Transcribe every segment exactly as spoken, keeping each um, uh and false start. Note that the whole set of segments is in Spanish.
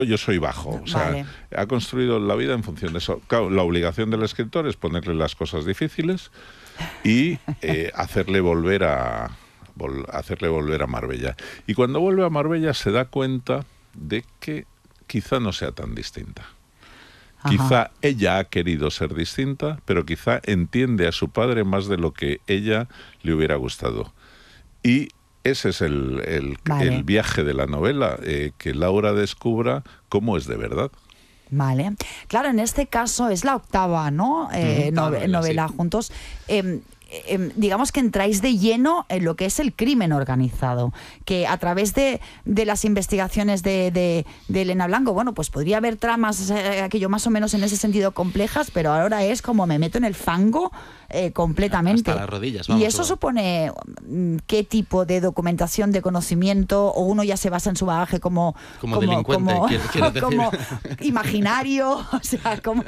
yo soy bajo. O sea, vale. ha construido la vida en función de eso. Claro, la obligación del escritor es ponerle las cosas difíciles y eh, hacerle volver a vol hacerle volver a Marbella. Y cuando vuelve a Marbella se da cuenta de que quizá no sea tan distinta. Ajá. Quizá ella ha querido ser distinta, pero quizá entiende a su padre más de lo que ella le hubiera gustado. Y ese es el, el, vale. el viaje de la novela, eh, que Laura descubra cómo es de verdad. Vale. Claro, en este caso es la octava, ¿no? Eh, Uh-huh. no, novela, novela sí. juntos. Eh, eh, digamos que entráis de lleno en lo que es el crimen organizado, que a través de, de las investigaciones de, de, de Elena Blanco, bueno, pues podría haber tramas, eh, aquello más o menos en ese sentido complejas, pero ahora es como me meto en el fango eh, completamente. Hasta las rodillas, vamos, y eso todo. supone mm, qué tipo de documentación, de conocimiento, o uno ya se basa en su bagaje como Como delincuente, como, ¿quieres- quieres decir? como imaginario, o sea, como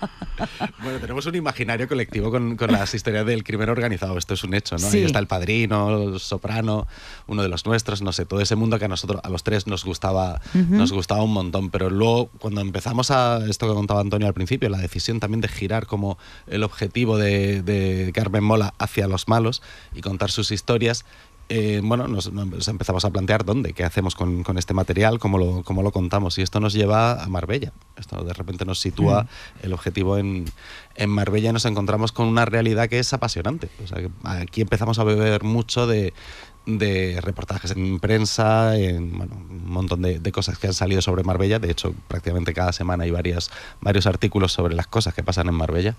Bueno, tenemos un imaginario colectivo con, con las historias del crimen organizado. Esto es un hecho, ¿no? Sí. Ahí está El Padrino, El Soprano, uno de los nuestros, no sé, todo ese mundo que a nosotros, a los tres, nos gustaba, Ujú. nos gustaba un montón. Pero luego, cuando empezamos a esto que contaba Antonio al principio, la decisión también de girar como el objetivo de, de Carmen Mola hacia los malos y contar sus historias, eh, bueno, nos, nos empezamos a plantear dónde, qué hacemos con, con este material, cómo lo, cómo lo contamos. Y esto nos lleva a Marbella. Esto de repente nos sitúa Mm. el objetivo en, en Marbella y nos encontramos con una realidad que es apasionante. O sea, que aquí empezamos a beber mucho de, de reportajes en prensa, en bueno, un montón de, de cosas que han salido sobre Marbella. De hecho, prácticamente cada semana hay varias, varios artículos sobre las cosas que pasan en Marbella.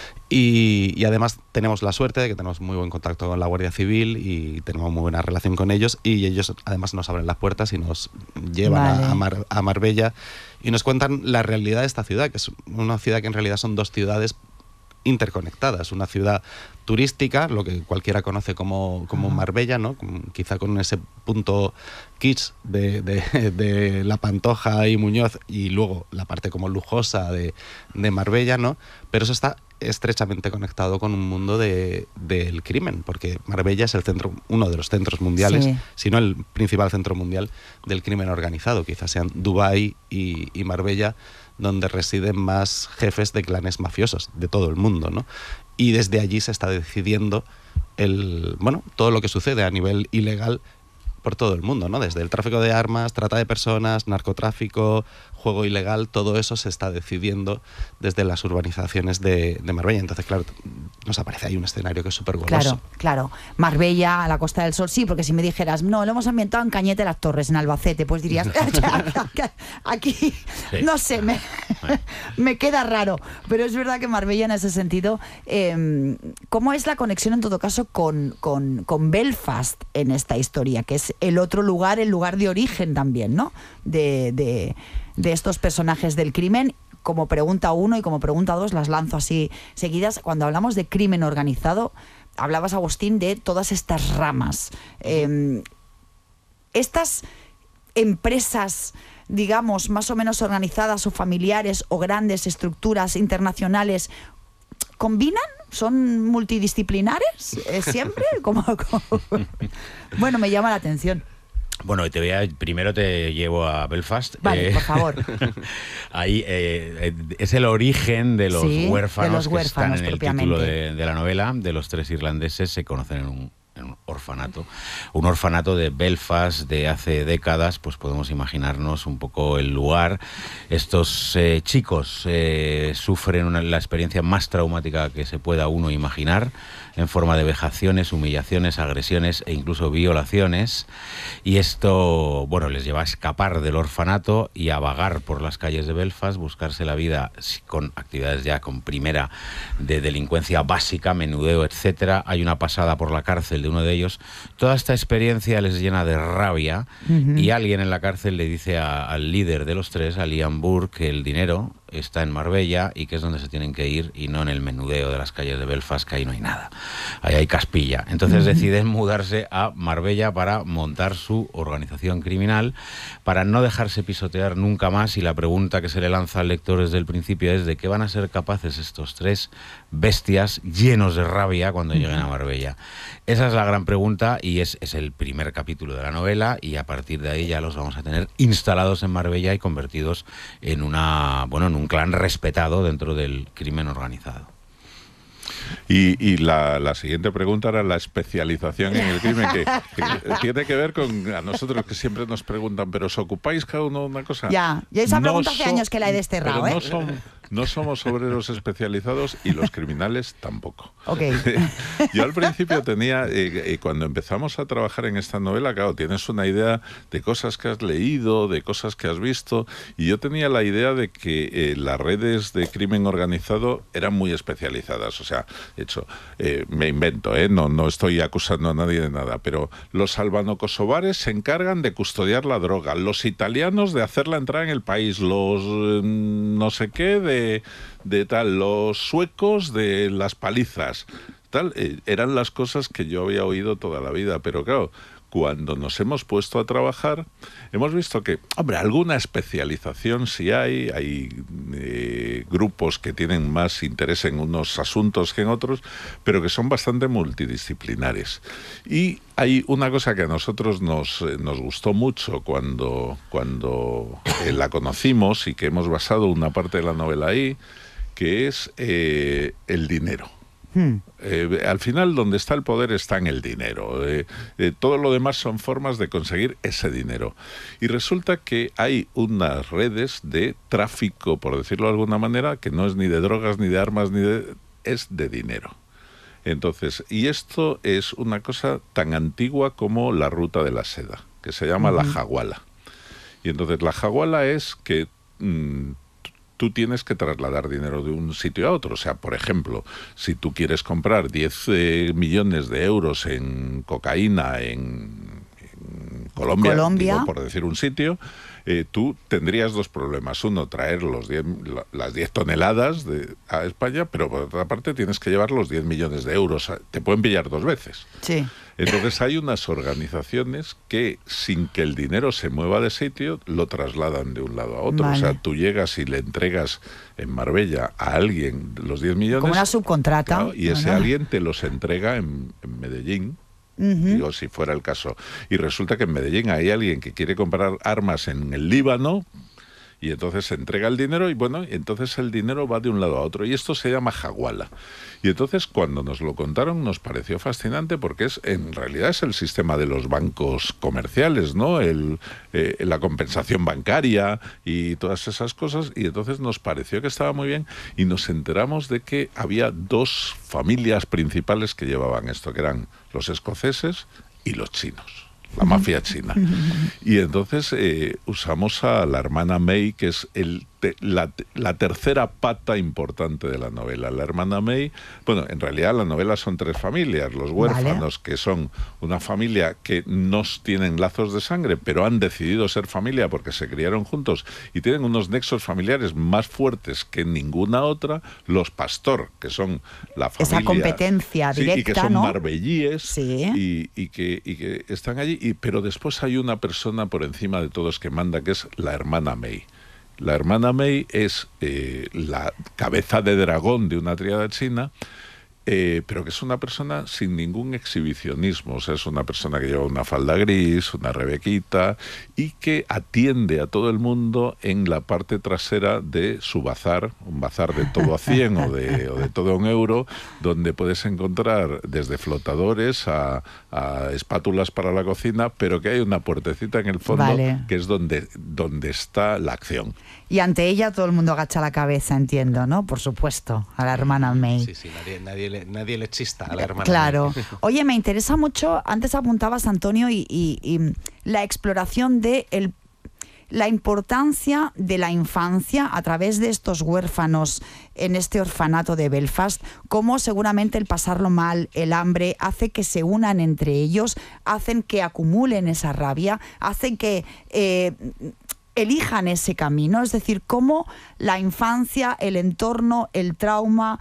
Y, y además tenemos la suerte de que tenemos muy buen contacto con la Guardia Civil y tenemos muy buena relación con ellos, y ellos además nos abren las puertas y nos llevan Vale. a, a, Mar, a Marbella y nos cuentan la realidad de esta ciudad, que es una ciudad que en realidad son dos ciudades interconectadas. Una ciudad turística, lo que cualquiera conoce como, como Ajá. Marbella, ¿no? Quizá con ese punto kitsch de, de, de La Pantoja y Muñoz, y luego la parte como lujosa de, de Marbella, ¿no? Pero eso está estrechamente conectado con un mundo de, del crimen, porque Marbella es el centro, uno de los centros mundiales, Sí. si no el principal centro mundial del crimen organizado. Quizás sean Dubái y, y Marbella donde residen más jefes de clanes mafiosos de todo el mundo, ¿no? Y desde allí se está decidiendo el, bueno, todo lo que sucede a nivel ilegal por todo el mundo, ¿no? Desde el tráfico de armas, trata de personas, narcotráfico, juego ilegal, todo eso se está decidiendo desde las urbanizaciones de, de Marbella. Entonces, claro, nos aparece ahí un escenario que es súper goloso. Claro, claro. Marbella, la Costa del Sol, sí, porque si me dijeras, no, lo hemos ambientado en Cañete las Torres, en Albacete, pues dirías, aquí, Sí. no sé, me, me queda raro. Pero es verdad que Marbella en ese sentido, eh, ¿cómo es la conexión en todo caso con, con, con Belfast en esta historia? Que es el otro lugar, el lugar de origen también, ¿no? De, de, de estos personajes del crimen. Como pregunta uno y como pregunta dos las lanzo así seguidas. Cuando hablamos de crimen organizado, hablabas, Agustín, de todas estas ramas. Eh, estas empresas, digamos, más o menos organizadas o familiares o grandes estructuras internacionales, ¿combinan? ¿Son multidisciplinares? ¿Eh, ¿Siempre? ¿Cómo, cómo? Bueno, me llama la atención. Bueno, te voy a, primero te llevo a Belfast. Vale, Eh, por favor. Ahí eh, es el origen de los Sí, de huérfanos los que huérfanos, están en el propiamente. título de, de la novela. De los tres irlandeses se conocen en un, en un orfanato. Un orfanato de Belfast de hace décadas, pues podemos imaginarnos un poco el lugar. Estos eh, chicos eh, sufren una, la experiencia más traumática que se pueda uno imaginar, en forma de vejaciones, humillaciones, agresiones e incluso violaciones. Y esto, bueno, les lleva a escapar del orfanato y a vagar por las calles de Belfast, buscarse la vida con actividades ya con primera de delincuencia básica, menudeo, etcétera. Hay una pasada por la cárcel de uno de ellos. Toda esta experiencia les llena de rabia. Uh-huh. Y alguien en la cárcel le dice a, al líder de los tres, a Liam Burke, que el dinero está en Marbella y que es donde se tienen que ir y no en el menudeo de las calles de Belfast, que ahí no hay nada. Ahí hay caspilla. Entonces deciden mudarse a Marbella para montar su organización criminal, para no dejarse pisotear nunca más, y la pregunta que se le lanza al lector desde el principio es de qué van a ser capaces estos tres bestias llenos de rabia cuando lleguen a Marbella. Esa es la gran pregunta y es, es el primer capítulo de la novela, y a partir de ahí ya los vamos a tener instalados en Marbella y convertidos en una, bueno, en un clan respetado dentro del crimen organizado. Y, y la, la siguiente pregunta era la especialización en el crimen, que, que tiene que ver con a nosotros, que siempre nos preguntan, ¿pero os ocupáis cada uno de una cosa? Ya, y esa no pregunta hace so, años que la he desterrado, pero ¿eh? No, son, no somos obreros especializados y los criminales tampoco. Ok. Yo al principio tenía, eh, eh, cuando empezamos a trabajar en esta novela, claro, tienes una idea de cosas que has leído, de cosas que has visto, y yo tenía la idea de que eh, las redes de crimen organizado eran muy especializadas. O sea, de hecho, eh, me invento, ¿eh? no, no estoy acusando a nadie de nada, pero los albano-kosovares se encargan de custodiar la droga, los italianos de hacerla entrar en el país, los eh, no sé qué de, de tal, los suecos de las palizas, tal, eh, eran las cosas que yo había oído toda la vida, pero claro, cuando nos hemos puesto a trabajar, hemos visto que, hombre, alguna especialización sí hay, hay eh, grupos que tienen más interés en unos asuntos que en otros, pero que son bastante multidisciplinares. Y hay una cosa que a nosotros nos, eh, nos gustó mucho cuando, cuando eh, la conocimos y que hemos basado una parte de la novela ahí, que es eh, el dinero. Hmm. Eh, al final, donde está el poder está en el dinero. Eh, eh, todo lo demás son formas de conseguir ese dinero. Y resulta que hay unas redes de tráfico, por decirlo de alguna manera, que no es ni de drogas, ni de armas, ni de... es de dinero. Entonces, y esto es una cosa tan antigua como la ruta de la seda, que se llama uh-huh. la jaguala. Y entonces la jaguala es que... Mmm, tú tienes que trasladar dinero de un sitio a otro. O sea, por ejemplo, si tú quieres comprar diez eh, millones de euros en cocaína en, en Colombia, Colombia. Digo, por decir un sitio, eh, tú tendrías dos problemas. Uno, traer los diez, las diez toneladas de, a España, pero por otra parte tienes que llevar los diez millones de euros. Te pueden pillar dos veces. Sí. Entonces hay unas organizaciones que, sin que el dinero se mueva de sitio, lo trasladan de un lado a otro. Vale. O sea, tú llegas y le entregas en Marbella a alguien los diez millones. Como una subcontrata. Claro, y ese ¿no? alguien te los entrega en, en Medellín. Uh-huh. Digo, si fuera el caso. Y resulta que en Medellín hay alguien que quiere comprar armas en el Líbano. Y entonces se entrega el dinero y bueno, entonces el dinero va de un lado a otro. Y esto se llama jaguala. Y entonces cuando nos lo contaron nos pareció fascinante porque es en realidad es el sistema de los bancos comerciales, ¿no? El, eh, la compensación bancaria y todas esas cosas. Y entonces nos pareció que estaba muy bien y nos enteramos de que había dos familias principales que llevaban esto, que eran los escoceses y los chinos. La mafia china. Y entonces eh, usamos a la hermana May, que es el te, la, la tercera pata importante de la novela. La hermana May, bueno, en realidad la novela son tres familias. Los huérfanos, vale. que son una familia que no tienen lazos de sangre, pero han decidido ser familia porque se criaron juntos y tienen unos nexos familiares más fuertes que ninguna otra. Los Pastor, que son la familia... Esa competencia sí, directa, y que son ¿no? marbellíes sí. y, y, que, y que están allí. Y, pero después hay una persona por encima de todos que manda, que es la hermana May. La hermana May es eh, la cabeza de dragón de una tríada china, eh, pero que es una persona sin ningún exhibicionismo. O sea, es una persona que lleva una falda gris, una rebequita, y que atiende a todo el mundo en la parte trasera de su bazar, un bazar de todo a cien o de, o de todo a un euro, donde puedes encontrar desde flotadores a, a espátulas para la cocina, pero que hay una puertecita en el fondo, vale. que es donde, donde está la acción. Y ante ella todo el mundo agacha la cabeza, entiendo, ¿no? Por supuesto, a la hermana May. Sí, sí, nadie, nadie, le, nadie le chista a la hermana claro. May. Oye, me interesa mucho, antes apuntabas, Antonio, y, y, y la exploración de el, la importancia de la infancia a través de estos huérfanos en este orfanato de Belfast, cómo seguramente el pasarlo mal, el hambre, hace que se unan entre ellos, hacen que acumulen esa rabia, hacen que... Eh, elijan ese camino, es decir, cómo la infancia, el entorno, el trauma,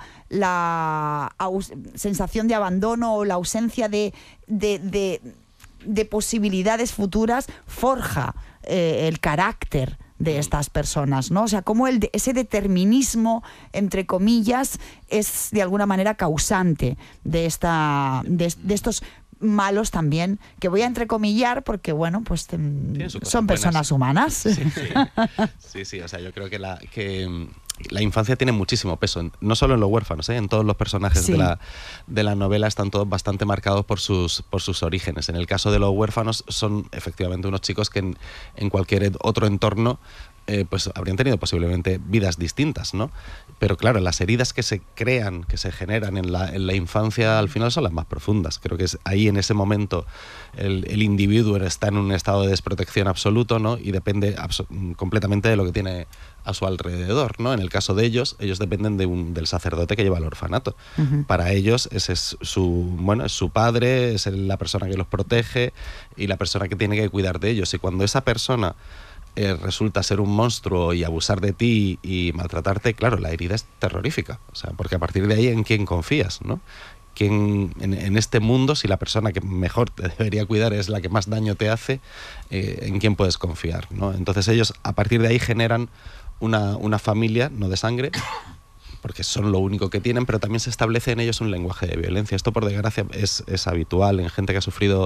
la sensación de abandono o la ausencia de, de, de, de posibilidades futuras forja eh, el carácter de estas personas, ¿no? O sea, cómo el, ese determinismo, entre comillas, es de alguna manera causante de, esta, de, de estos malos también, que voy a entrecomillar porque, bueno, pues son personas humanas. Sí, sí. sí, sí, o sea, yo creo que la, que la infancia tiene muchísimo peso, no solo en los huérfanos, ¿eh? En todos los personajes sí. de, la, de la novela están todos bastante marcados por sus, por sus orígenes. En el caso de los huérfanos son efectivamente unos chicos que en, en cualquier otro entorno Eh, pues habrían tenido posiblemente vidas distintas, ¿no? Pero claro, las heridas que se crean, que se generan en la, en la infancia, al final son las más profundas. Creo que es ahí, en ese momento, el, el individuo está en un estado de desprotección absoluto, ¿no? Y depende completamente de lo que tiene a su alrededor, ¿no? En el caso de ellos, ellos dependen de un, del sacerdote que lleva al orfanato. Uh-huh. Para ellos, ese es su, bueno, es su padre, es la persona que los protege y la persona que tiene que cuidar de ellos. Y cuando esa persona Eh, resulta ser un monstruo y abusar de ti y maltratarte, claro, la herida es terrorífica. O sea, porque a partir de ahí, ¿en quién confías, no? ¿Quién, en, en este mundo, si la persona que mejor te debería cuidar es la que más daño te hace, eh, ¿en quién puedes confiar, no? Entonces ellos, a partir de ahí, generan una, una familia, no de sangre, porque son lo único que tienen, pero también se establece en ellos un lenguaje de violencia. Esto, por desgracia, es, es habitual en gente que ha sufrido,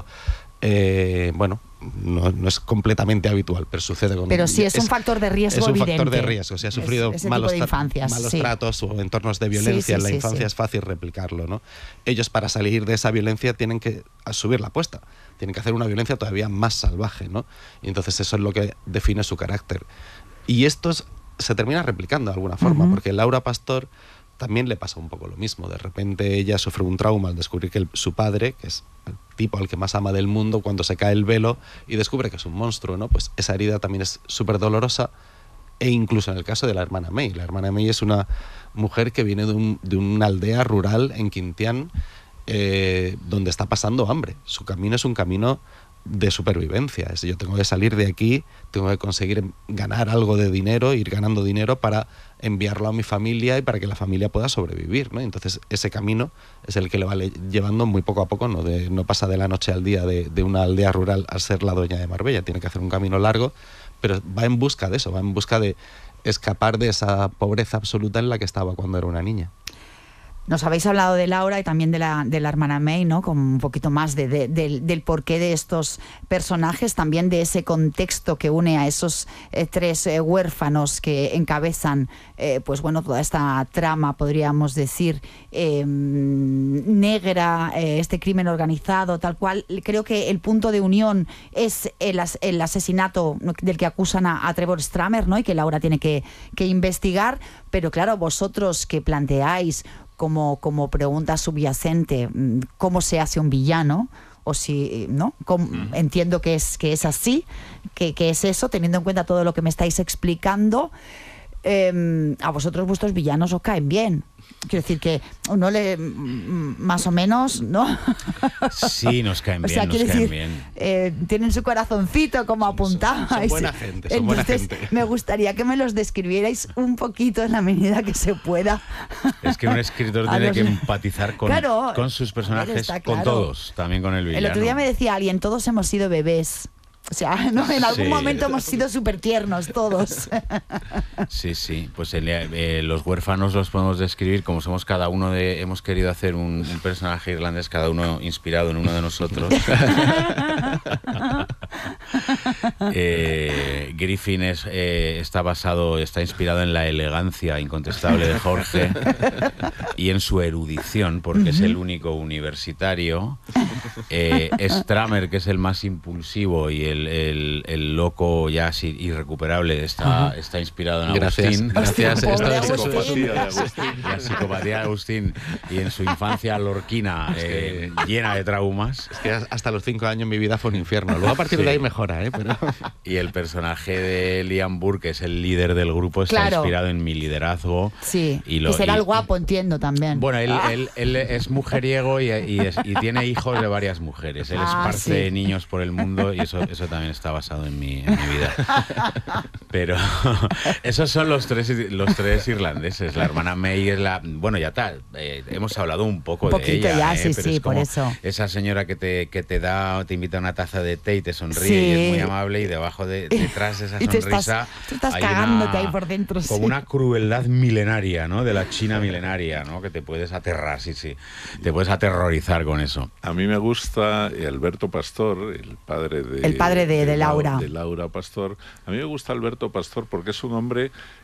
eh, bueno, no, no es completamente habitual, pero sucede con... Pero sí es, es un factor de riesgo Es un evidente. factor de riesgo. Si ha sufrido es, malos, tipo de infancias, malos sí. tratos o entornos de violencia sí, sí, en la sí, infancia, sí. es fácil replicarlo, ¿no? Ellos, para salir de esa violencia, tienen que subir la apuesta. Tienen que hacer una violencia todavía más salvaje, ¿no? Y entonces eso es lo que define su carácter. Y esto es, se termina replicando de alguna forma, uh-huh. porque Laura Pastor también le pasa un poco lo mismo. De repente ella sufre un trauma al descubrir que el, su padre, que es el tipo al que más ama del mundo, cuando se cae el velo y descubre que es un monstruo, ¿no? Pues esa herida también es súper dolorosa. E incluso en el caso de la hermana May. La hermana May es una mujer que viene de, un, de una aldea rural en Quintián, eh, donde está pasando hambre. Su camino es un camino de supervivencia. Es, yo tengo que salir de aquí, tengo que conseguir ganar algo de dinero, ir ganando dinero para enviarlo a mi familia y para que la familia pueda sobrevivir, ¿no? Entonces ese camino es el que le va llevando muy poco a poco, no, de, no pasa de la noche al día de, de una aldea rural a ser la dueña de Marbella. Tiene que hacer un camino largo, pero va en busca de eso, va en busca de escapar de esa pobreza absoluta en la que estaba cuando era una niña. Nos habéis hablado de Laura y también de la, de la hermana May, ¿no? Con un poquito más de, de, de, del porqué de estos personajes, también de ese contexto que une a esos eh, tres eh, huérfanos que encabezan, eh, pues bueno, toda esta trama, podríamos decir, eh, negra, eh, este crimen organizado, tal cual. Creo que el punto de unión es el, as, el asesinato del que acusan a, a Trevor Stramer, ¿no? Y que Laura tiene que, que investigar, pero claro, vosotros que planteáis Como, como pregunta subyacente, ¿cómo se hace un villano? O si, ¿no? ¿Cómo, mm. Entiendo que es, que es así, que, que es eso, teniendo en cuenta todo lo que me estáis explicando. Eh, a vosotros vuestros villanos os caen bien. Quiero decir que uno le... más o menos, ¿no? Sí, nos caen bien, o sea, nos caen decir, bien. Eh, tienen su corazoncito, como apuntabais. Son, son buena gente, son Entonces, buena gente. Me gustaría que me los describierais un poquito en la medida que se pueda. Es que un escritor tiene los... que empatizar con, claro, con sus personajes, claro. con todos, también con el villano. El otro día me decía alguien, todos hemos sido bebés. O sea, ¿no? En algún sí. momento hemos sido súper tiernos todos. Sí, sí. Pues el, eh, los huérfanos los podemos describir como somos cada uno de... Hemos querido hacer un, un personaje irlandés, cada uno inspirado en uno de nosotros. eh, Griffin es, eh, está basado, está inspirado en la elegancia incontestable de Jorge y en su erudición, porque uh-huh. es el único universitario. Eh, Stramer, que es el más impulsivo y el El, el, el loco ya así irrecuperable está, uh-huh. está inspirado en Agustín. Gracias. Hostia, Esto es Agustín. La Agustín. La psicopatía de Agustín. Y en su infancia lorquina, eh, llena de traumas. Es que hasta los cinco años mi vida fue un infierno. Luego a partir sí. de ahí mejora, ¿eh? Pero... Y el personaje de Liam Burke, que es el líder del grupo, está claro. inspirado en mi liderazgo. Sí. Y, lo, y será y, el guapo, entiendo también. Bueno, él, ah. él, él es mujeriego y, y, es, y tiene hijos de varias mujeres. Él ah, esparce sí. niños por el mundo y eso, eso eso también está basado en mi, en mi vida. Pero esos son los tres, los tres irlandeses. La hermana May es la... Bueno, ya está, eh, hemos hablado un poco un de poquito ella. ya, eh, sí, pero sí, es como por eso. esa señora que te, que te da, te invita a una taza de té y te sonríe Sí. y es muy amable, y debajo de, detrás de esa Y te sonrisa estás, tú estás hay cagándote una- ahí por dentro. como sí. una crueldad milenaria, ¿no? De la China milenaria, ¿no? Que te puedes aterrar, sí, sí. Te puedes aterrorizar con eso. A mí me gusta Alberto Pastor, el padre de, El padre de- de Lau- Laura. de Laura Pastor. A mí me gusta Alberto Pastor porque es un hombre